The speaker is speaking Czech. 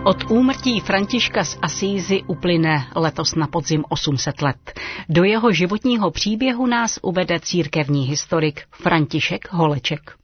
Od úmrtí Františka z Asízy uplyne letos na podzim 800 let. Do jeho životního příběhu nás uvede církevní historik František Holeček.